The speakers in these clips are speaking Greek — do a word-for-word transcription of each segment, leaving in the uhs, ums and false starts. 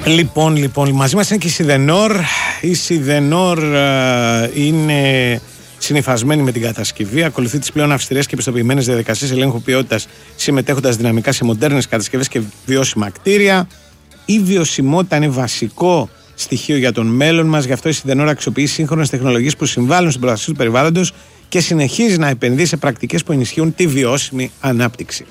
Λοιπόν, λοιπόν, μαζί μας είναι και η Σιδενόρ. Η Σιδενόρ uh, είναι συνυφασμένη με την κατασκευή. Ακολουθεί τις πλέον αυστηρές και πιστοποιημένες διαδικασίες ελέγχου ποιότητας, συμμετέχοντας δυναμικά σε μοντέρνες κατασκευές και βιώσιμα κτίρια. Η βιωσιμότητα είναι βασικό στοιχείο για τον μέλλον μας. Γι' αυτό η Σιδενόρ αξιοποιεί σύγχρονες τεχνολογίες που συμβάλλουν στην προστασία του περιβάλλοντος και συνεχίζει να επενδύει σε πρακτικές που ενισχύουν τη βιώσιμη ανάπτυξη.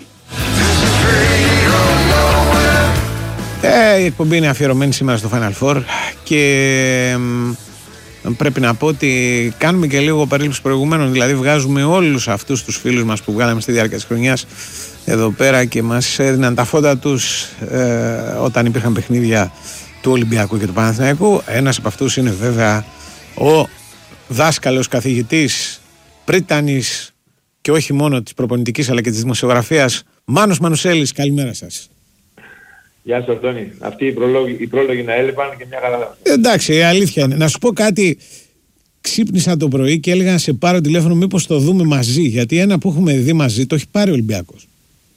Ε, η εκπομπή είναι αφιερωμένη σήμερα στο Final Four και μ, πρέπει να πω ότι κάνουμε και λίγο περίληψη προηγουμένων. Δηλαδή βγάζουμε όλους αυτούς τους φίλους μας που βγάλαμε στη διάρκεια της χρονιάς εδώ πέρα και μας έδιναν τα φώτα τους ε, όταν υπήρχαν παιχνίδια του Ολυμπιακού και του Παναθηναϊκού. Ένας από αυτούς είναι βέβαια ο δάσκαλος καθηγητής πρίτανης και όχι μόνο της προπονητικής αλλά και της δημοσιογραφίας, Μάνος Μανουσέλης. Καλημέρα σας. Γεια σου Αντώνη. Αυτοί οι πρόλογοι, οι πρόλογοι να έλειπαν και μια χαρά. Εντάξει, η αλήθεια είναι. Να σου πω κάτι. Ξύπνησα το πρωί και έλεγα να σε πάρω τηλέφωνο μήπως το δούμε μαζί. Γιατί ένα που έχουμε δει μαζί το έχει πάρει ο Ολυμπιακός.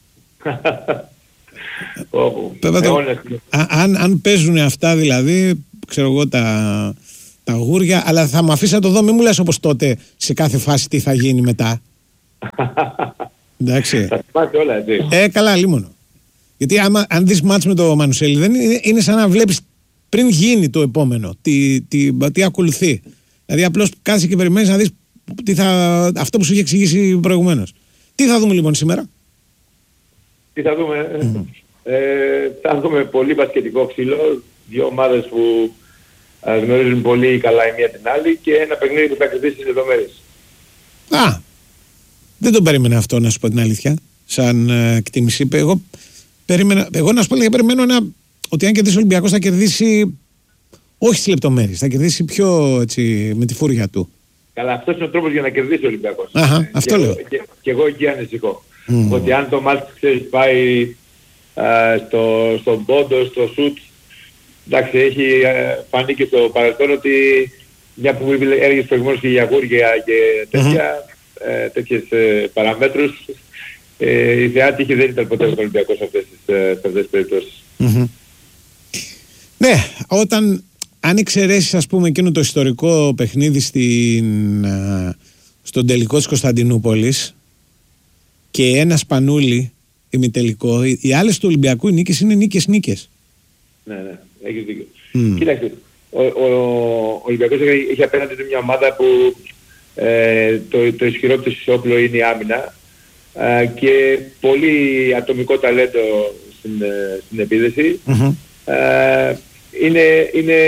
το... Α, αν, αν παίζουν αυτά δηλαδή, ξέρω εγώ τα, τα γούρια, αλλά θα με αφήσει να το δω. Μην μου λες όπως τότε σε κάθε φάση τι θα γίνει μετά. Εντάξει. Θα θυμάσαι όλα έτσι. Ε, καλά, λίμωνο. Γιατί άμα, αν δεις μάτς με το Μανουσέλη, δεν είναι, είναι σαν να βλέπεις πριν γίνει το επόμενο, τι, τι, τι ακολουθεί. Δηλαδή απλώς κάθεσαι και περιμένεις να δεις τι θα, αυτό που σου είχε εξηγήσει προηγουμένως. Τι θα δούμε λοιπόν σήμερα? Τι θα δούμε? Mm. Ε, θα δούμε πολύ μπασκετικό ξύλο, δύο ομάδες που ε, γνωρίζουν πολύ καλά η μία την άλλη και ένα παιχνίδι που θα κερδίσει τις λεπτομέρειες. Α, δεν τον περίμενα αυτό, να σου πω την αλήθεια, σαν ε, εκτίμηση. Εγώ Περίμενα, εγώ να σου πω ότι περιμένω ένα, ότι αν κερδίσει ο Ολυμπιακός θα κερδίσει όχι στις λεπτομέρειες, θα κερδίσει πιο έτσι, με τη φούρια του. Καλά, αυτός είναι ο τρόπος για να κερδίσει ο Ολυμπιακός. Αχα, ε, αυτό και λέω. Εγώ, και, και εγώ εκεί ανησυχώ. Mm. Ότι αν το μάτς ξέρεις πάει α, στο, στον πόντο, στο σουτ, εντάξει, έχει α, φανεί και στο παρελθόν ότι μια που έργες προηγουμένως και για γούρια και τέτοια, mm-hmm. ε, τέτοιες ε, παραμέτρους, Ε, η θεά τύχη δεν ήταν ποτέ ο Ολυμπιακός σε αυτές τις, σε αυτές τις περιπτώσεις. Mm-hmm. Ναι, όταν αν εξαιρέσεις ας πούμε εκείνο το ιστορικό παιχνίδι στην, α, στον τελικό της Κωνσταντινούπολης και ένα σπανούλι ημιτελικό, οι, οι άλλες του Ολυμπιακού οι νίκες είναι νίκες νίκες. Ναι, ναι, έχεις δίκιο. Mm. Κοίταξε, ο, ο, ο Ολυμπιακός έχει, έχει απέναντι του μια ομάδα που ε, το, το ισχυρό του όπλο είναι η άμυνα. Uh, και πολύ ατομικό ταλέντο στην, uh, στην επίδεση. Mm-hmm. Uh, είναι, είναι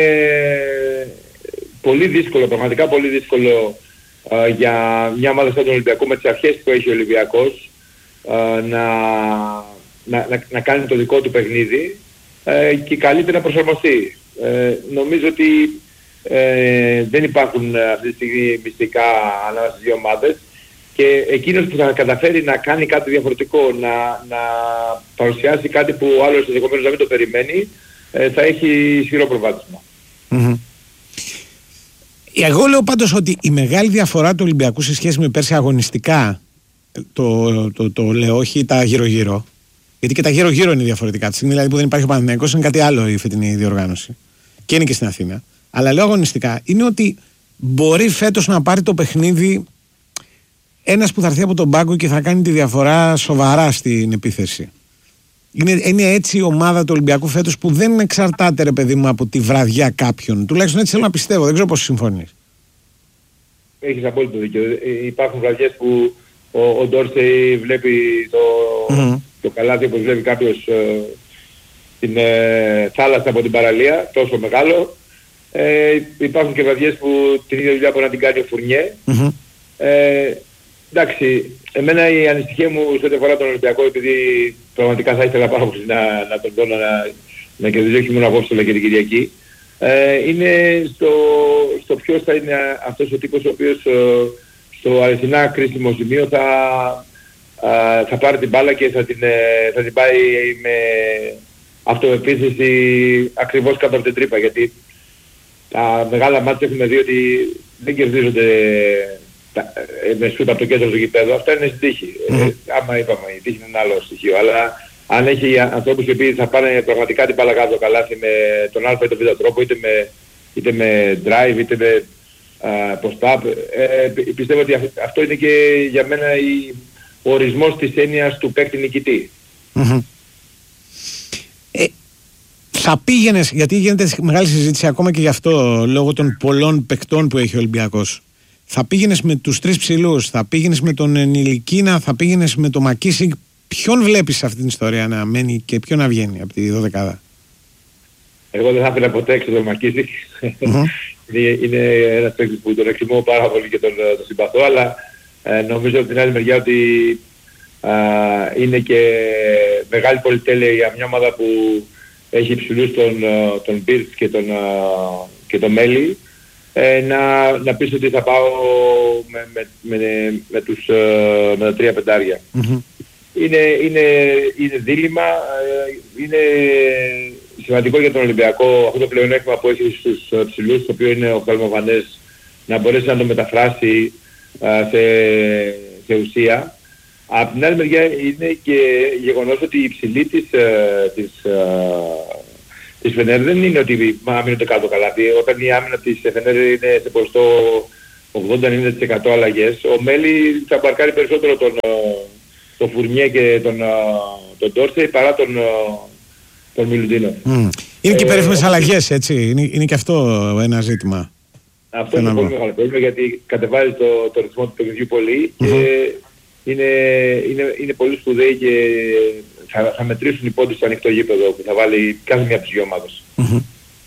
πολύ δύσκολο, πραγματικά πολύ δύσκολο uh, για μια ομάδα σαν τον Ολυμπιακό με τις αρχές που έχει ο Ολυμπιακός uh, να, να, να, να κάνει το δικό του παιχνίδι uh, και καλύτερα να προσαρμοστεί. Uh, νομίζω ότι uh, δεν υπάρχουν αυτή τη στιγμή μυστικά ανάμεσα στις δύο ομάδες. Και εκείνος που θα καταφέρει να κάνει κάτι διαφορετικό, να, να παρουσιάσει κάτι που ο άλλος ενδεχομένως να μην το περιμένει, ε, θα έχει ισχυρό προβάδισμα. Mm-hmm. Εγώ λέω πάντως ότι η μεγάλη διαφορά του Ολυμπιακού σε σχέση με πέρσι αγωνιστικά, το, το, το, το λέω, όχι τα γύρω-γύρω, γιατί και τα γύρω-γύρω είναι διαφορετικά. Τη στιγμή δηλαδή που δεν υπάρχει ο Παναθηναϊκός είναι κάτι άλλο η φετινή διοργάνωση. Και είναι και στην Αθήνα. Αλλά λέω αγωνιστικά, είναι ότι μπορεί φέτος να πάρει το παιχνίδι ένας που θα έρθει από τον πάγκο και θα κάνει τη διαφορά σοβαρά στην επίθεση. Είναι, είναι έτσι η ομάδα του Ολυμπιακού φέτος που δεν εξαρτάται ρε παιδί μου από τη βραδιά κάποιον. Τουλάχιστον έτσι θέλω να πιστεύω, δεν ξέρω πώς συμφωνείς. Έχεις απόλυτο δίκιο. Υπάρχουν βραδιές που ο, ο Ντόρσεϊ βλέπει το, mm-hmm. το καλάθι όπως βλέπει κάποιος ε, την ε, θάλασσα από την παραλία, τόσο μεγάλο. Ε, υπάρχουν και βραδιές που την ίδια δουλειά μπορεί να την κάνει ο Φουρνιέ. Mm-hmm. Ε, Εντάξει, εμένα η ανησυχία μου σε ό,τι αφορά τον Ολυμπιακό, επειδή πραγματικά θα ήθελα πάρα πολύ να, να τον δω να, να κερδίζει όχι μόνο απόψε αλλά και την Κυριακή, ε, είναι στο, στο ποιος θα είναι αυτός ο τύπος ο οποίος ε, στο αληθινά κρίσιμο σημείο θα, ε, θα πάρει την μπάλα και θα την, ε, θα την πάει με αυτοεπίθεση ακριβώς κάτω από την τρύπα. Γιατί τα μεγάλα μάτια έχουμε δει ότι δεν κερδίζονται με σούτ από το κέντρο του γηπέδου. Αυτά είναι στην τύχη. Mm-hmm. Ε, άμα είπαμε, η τύχη είναι ένα άλλο στοιχείο. Αλλά αν έχει ανθρώπους οι οποίοι θα πάνε πραγματικά την μπάλα κάτω καλάθι με τον α ή τον β τρόπο, είτε με, είτε με drive, είτε με uh, post-up, ε, πιστεύω ότι αυτό είναι και για μένα η, ο ορισμός της έννοιας του παίκτη νικητή. Mm-hmm. Ε, θα πήγαινες, γιατί γίνεται μεγάλη συζήτηση ακόμα και γι' αυτό, λόγω των πολλών παικτών που έχει ο Ολυμπιακός. Θα πήγαινες με τους τρεις ψηλούς, θα πήγαινες με τον Νιλικίνα, θα πήγαινες με τον Μακίσικ. Ποιον βλέπεις σε αυτή την ιστορία να μένει και ποιον να βγαίνει από τη δωδεκάδα? Εγώ δεν θα ήθελα ποτέ έξω τον Μακίσικ. Mm-hmm. είναι, είναι ένας παίκτης που τον εκτιμώ πάρα πολύ και τον, τον συμπαθώ, αλλά ε, νομίζω από την άλλη μεριά ότι ε, είναι και μεγάλη πολυτέλεια για μια ομάδα που έχει υψηλούς τον, τον Μπίρτς και τον, και τον Μέλι, ε, να, να πεις ότι θα πάω με, με, με, με, τους, με τα τρία πεντάρια. Mm-hmm. Είναι, είναι, είναι δίλημμα, είναι σημαντικό για τον Ολυμπιακό αυτό το πλεονέκτημα που έχει στους ψηλούς, το οποίο είναι ο Καλμοβανές, να μπορέσει να το μεταφράσει σε, σε ουσία. Απ' την άλλη μεριά είναι και γεγονός ότι η υψηλή της, της, της Φενέρ δεν είναι ότι άμυνονται κάτω καλά. Όταν η άμυνα της Φενέρ είναι σε ποσοστό ογδόντα με ενενήντα τοις εκατό αλλαγές, ο Μέλι θα μπαρκάρει περισσότερο τον, τον Φουρνιέ και τον, τον Ντόρσεϊ παρά τον, τον Μιλουτίνο. Mm. Είναι και περίφημες αλλαγές, έτσι. Είναι, είναι και αυτό ένα ζήτημα. Αυτό είναι πολύ μεγάλο πρόβλημα, γιατί κατεβάζει το, το ρυθμό του παιχνιδιού πολύ και mm-hmm. είναι, είναι, είναι πολύ σπουδαίοι και θα, θα μετρήσουν οι πόντους στο ανοιχτό γήπεδο που θα βάλει κάθε μία από τις δύο ομάδες. Mm-hmm.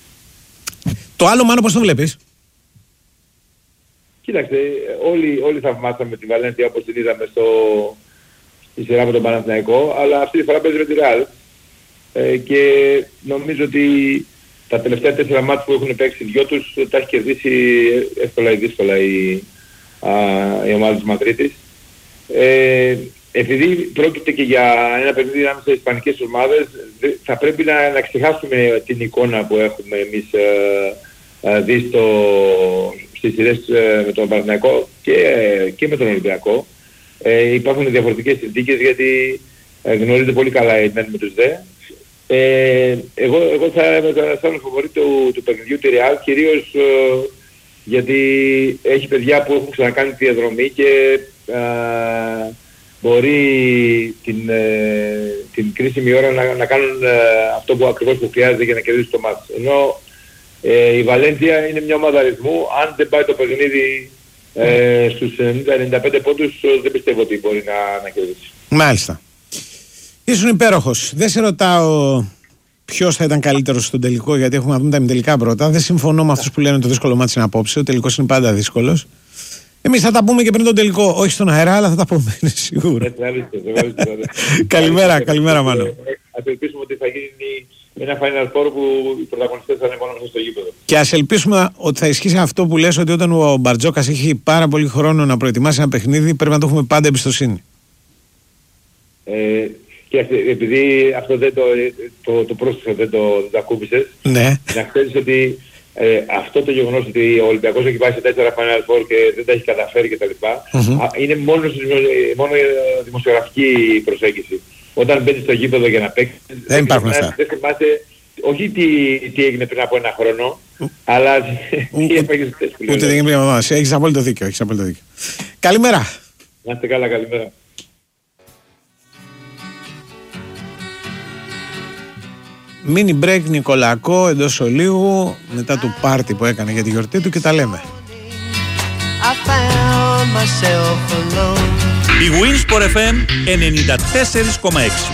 Το άλλο, Μάνο, πώς το βλέπεις? Κοίταξε, όλοι, όλοι θαυμάσαμε τη Βαλένθια όπως την είδαμε στο, στη σειρά με τον Παναθηναϊκό, αλλά αυτή τη φορά παίζει με τη Ρεάλ. Ε, και νομίζω ότι τα τελευταία τέσσερα μάτς που έχουν παίξει δυο τους τα έχει κερδίσει εύκολα ή δύσκολα η, α, η ομάδα της Μαδρίτης. Ε, επειδή πρόκειται και για ένα παιχνίδι ανάμεσα στις ισπανικές ομάδες, θα πρέπει να, να ξεχάσουμε την εικόνα που έχουμε εμείς ε, ε, δει στο, στις σειρές ε, με τον Παναθηναϊκό και, ε, και με τον Ολυμπιακό. Ε, υπάρχουν διαφορετικές συνθήκες γιατί ε, γνωρίζετε πολύ καλά οι μεν με τους δε. Ε, εγώ, εγώ θα έβαζα σαν φοβορή του, του παιχνιδιού τη Real, κυρίως ε, γιατί έχει παιδιά που έχουν ξανακάνει τη διαδρομή και ε, μπορεί την, ε, την κρίσιμη ώρα να, να κάνουν ε, αυτό που ακριβώς που χρειάζεται για να κερδίσει το μάτς. Ενώ ε, η Βαλένθια είναι μια ομάδα αριθμού, αν δεν πάει το παιχνίδι ε, στους ενενήντα με ενενήντα πέντε πόντους δεν πιστεύω ότι μπορεί να, να κερδίσει. Μάλιστα. Ήσουν υπέροχος. Δεν σε ρωτάω ποιος θα ήταν καλύτερος στον τελικό, γιατί έχουμε να δούμε τα ημιτελικά πρώτα. Δεν συμφωνώ με αυτούς που λένε ότι το δύσκολο μάτι είναι απόψε. Ο τελικός είναι πάντα δύσκολος. Εμείς θα τα πούμε και πριν τον τελικό. Όχι στον αέρα, αλλά θα τα πούμε, είναι σίγουρο. Καλημέρα, καλημέρα, Μάνο. Ας ελπίσουμε ότι θα γίνει ένα Final Four που οι πρωταγωνιστές θα είναι μόνο μέσα στο γήπεδο. Και ας ελπίσουμε ότι θα ισχύσει αυτό που λες, ότι όταν ο Μπαρτζόκας έχει πάρα πολύ χρόνο να προετοιμάσει ένα παιχνίδι, πρέπει να το έχουμε πάντα εμπιστοσύνη. Ε, και επειδή αυτό δεν το, το, το πρόσθεσο δεν το, δεν το ακούμπησες, ναι. Να ξέρεις ότι ε, αυτό το γεγονός ότι ο Ολυμπιακός έχει πάει σε τέσσερα Final Four και δεν τα έχει καταφέρει κτλ. Mm-hmm. Είναι μόνο, μόνο δημοσιογραφική προσέγγιση. Όταν μπαίνεις στο γήπεδο για να παίξεις, δεν υπάρχουν αυτά. Δεν θυμάσαι όχι τι, τι έγινε πριν από ένα χρόνο, mm. αλλά τι έπαιξες χθες. Ούτε τι έγινε πριν από εμάς. Έχεις απόλυτο δίκιο. Έχεις απόλυτο δίκιο. Καλημέρα. Να είστε καλά, καλημέρα. Mini break Νικολακό εντός ολίγου μετά το πάρτι που έκανε για τη γιορτή του και τα λέμε. Η Winsport εφ εμ ενενήντα τέσσερα κόμμα έξι.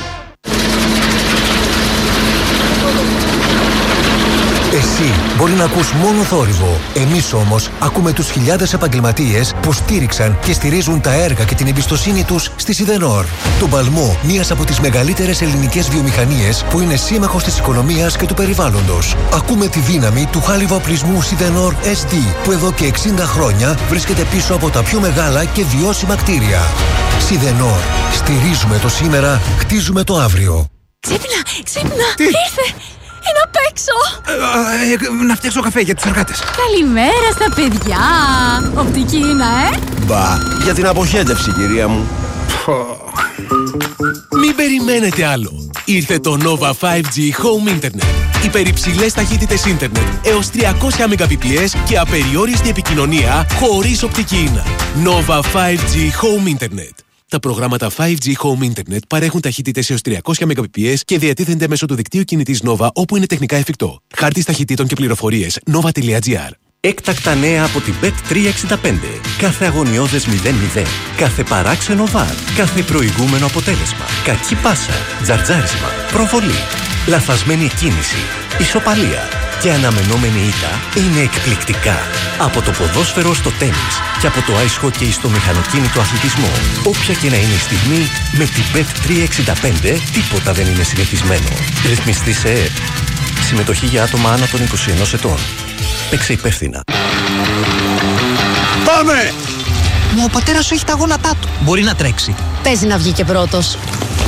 Εσύ μπορεί να ακούς μόνο θόρυβο. Εμείς όμως ακούμε τους χιλιάδες επαγγελματίες που στήριξαν και στηρίζουν τα έργα και την εμπιστοσύνη τους στη Σιδενόρ. Τον παλμό μιας από τις μεγαλύτερες ελληνικές βιομηχανίες που είναι σύμμαχος της οικονομίας και του περιβάλλοντος. Ακούμε τη δύναμη του χάλιβα-οπλισμού Σιδενόρ ες ντι που εδώ και εξήντα χρόνια βρίσκεται πίσω από τα πιο μεγάλα και βιώσιμα κτίρια. Σιδενόρ. Στηρίζουμε το σήμερα, χτίζουμε το αύριο. Ξύπνα, ξύπνα, τι? Ήρθε! Είναι απ' έξω! Ε, ε, να φτιάξω καφέ για τους εργάτες. Καλημέρα στα παιδιά! Οπτική είναι, ε! Μπα, για την αποχέτευση, κυρία μου. Μην περιμένετε άλλο. Ήρθε το Nova φάιβ τζι Home Internet. Υπερυψηλές ταχύτητες ίντερνετ έως τριακόσια Mbps και απεριόριστη επικοινωνία χωρίς οπτική ίνα. Nova φάιβ τζι Home Internet. Τα προγράμματα φάιβ τζι Home Internet παρέχουν ταχύτητες έως τριακόσια Mbps και διατίθενται μέσω του δικτύου κινητής Nova όπου είναι τεχνικά εφικτό. Χάρτης ταχυτήτων και πληροφορίες nova τελεία gr. Έκτακτα νέα από την μπετ τριακόσια εξήντα πέντε. Κάθε αγωνιώδες μηδέν μηδέν. Κάθε παράξενο βαρ. Κάθε προηγούμενο αποτέλεσμα. Κακή πάσα. Τζαρτζάρισμα. Προβολή. Λαθασμένη κίνηση. Ισοπαλία. Και αναμενόμενη ήττα είναι εκπληκτικά. Από το ποδόσφαιρο στο τένις και από το ice hockey στο μηχανοκίνητο αθλητισμό. Όποια και να είναι η στιγμή, με την μπετ τριακόσια εξήντα πέντε τίποτα δεν είναι συνηθισμένο. Ρυθμιστή σε ΕΕΠ. Συμμετοχή για άτομα άνω των είκοσι ενός ετών. Παίξε υπεύθυνα. Πάμε! Μα ο πατέρας σου έχει τα γόνατά του. Μπορεί να τρέξει. Παίζει να βγει και πρώτος.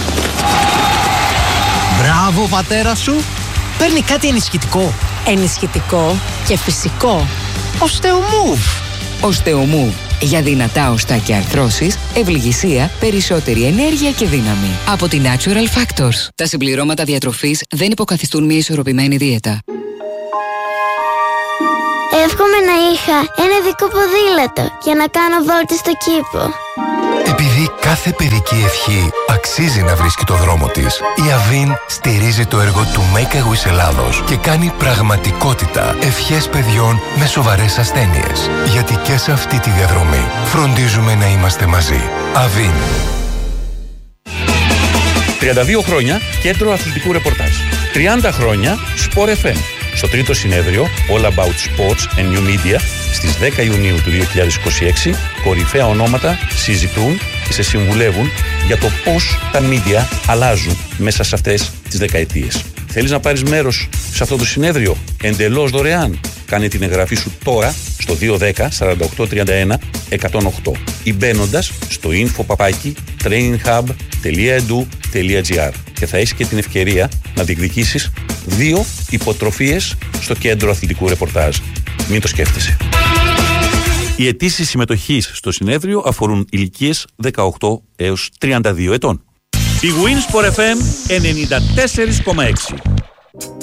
Μπράβο, πατέρα σου. Παίρνει κάτι ενισχυτικό. Ενισχυτικό και φυσικό. Οστεομούβ. Οστεομούβ. Για δυνατά οστά και αρθρώσεις, ευληγησία, περισσότερη ενέργεια και δύναμη. Από τη Natural Factors. Τα συμπληρώματα διατροφής δεν υποκαθιστούν μια ισορροπημένη δίαιτα. Εύχομαι να είχα ένα δικό ποδήλατο για να κάνω βόλτες στο κήπο. Επειδή κάθε παιδική ευχή αξίζει να βρίσκει το δρόμο της, η Αβίν στηρίζει το έργο του Make a Wish Ελλάδος και κάνει πραγματικότητα ευχές παιδιών με σοβαρές ασθένειες. Γιατί και σε αυτή τη διαδρομή φροντίζουμε να είμαστε μαζί. Αβίν. τριάντα δύο χρόνια κέντρο αθλητικού ρεπορτάζ. τριάντα χρόνια Sport εφ εμ. Στο τρίτο συνέδριο All About Sports and New Media στις δέκα Ιουνίου του δύο χιλιάδες είκοσι έξι, κορυφαία ονόματα συζητούν και σε συμβουλεύουν για το πώς τα media αλλάζουν μέσα σε αυτές τις δεκαετίες. Θέλεις να πάρεις μέρος σε αυτό το συνέδριο εντελώς δωρεάν? Κάνε την εγγραφή σου τώρα στο δύο δέκα σαράντα οκτώ τριάντα ένα εκατόν οκτώ ή μπαίνοντας στο info παπάκι traininghub τελεία edu τελεία gr και θα έχεις και την ευκαιρία να διεκδικήσεις δύο υποτροφίες στο κέντρο αθλητικού ρεπορτάζ. Μην το σκέφτεσαι. Οι αιτήσεις συμμετοχής στο συνέδριο αφορούν ηλικίες δεκαοκτώ έως τριάντα δύο ετών. Η Winsport εφ εμ ενενήντα τέσσερα κόμμα έξι.